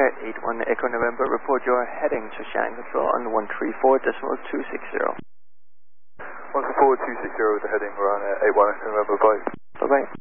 Air 81 Echo November, report your heading to Shannon Control on 134.260. 134.260 with the heading, we're on 81 Echo November, bye. Bye-bye.